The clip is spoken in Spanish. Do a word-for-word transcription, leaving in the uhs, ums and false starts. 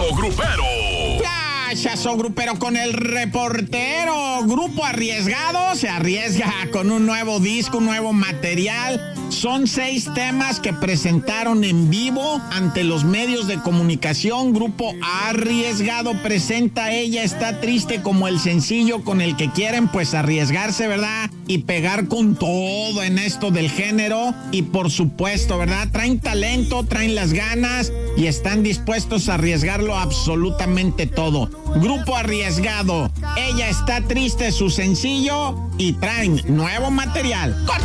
grupero. Flashazo grupero con el reportero. Grupo Arriesgado se arriesga con un nuevo disco, un nuevo material. Son seis temas que presentaron en vivo ante los medios de comunicación. Grupo Arriesgado presenta Ella Está Triste como el sencillo con el que quieren pues arriesgarse, ¿verdad? Y pegar con todo en esto del género. Y por supuesto, ¿verdad? Traen talento, traen las ganas y están dispuestos a arriesgarlo absolutamente todo. Grupo Arriesgado, Ella Está Triste, su sencillo, y traen nuevo material. ¡Corta!